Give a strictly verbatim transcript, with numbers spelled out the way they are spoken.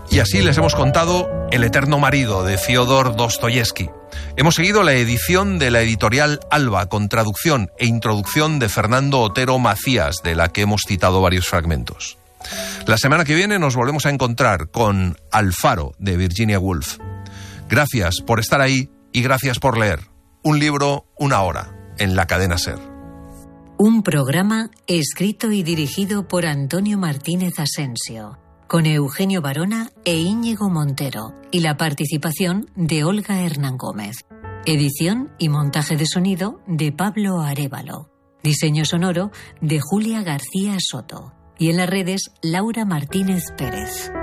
Y así les hemos contado El eterno marido de Fyodor Dostoyevsky. Hemos seguido la edición de la editorial Alba, con traducción e introducción de Fernando Otero Macías, de la que hemos citado varios fragmentos. La semana que viene nos volvemos a encontrar con Alfaro, de Virginia Woolf. Gracias por estar ahí y gracias por leer. Un libro, una hora, en la cadena SER. Un programa escrito y dirigido por Antonio Martínez Asensio, con Eugenio Barona e Íñigo Montero, y la participación de Olga Hernán Gómez. Edición y montaje de sonido de Pablo Arévalo. Diseño sonoro de Julia García Soto. Y en las redes, Laura Martínez Pérez.